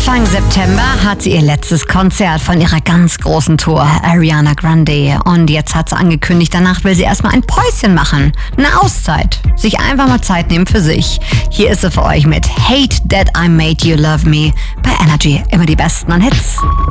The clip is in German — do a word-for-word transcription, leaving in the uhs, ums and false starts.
Anfang September hat sie ihr letztes Konzert von ihrer ganz großen Tour, Ariana Grande. Und jetzt hat sie angekündigt, danach will sie erstmal ein Päuschen machen. Eine Auszeit. Sich einfach mal Zeit nehmen für sich. Hier ist sie für euch mit Hate That I Made You Love Me bei Energy. Immer die besten an Hits.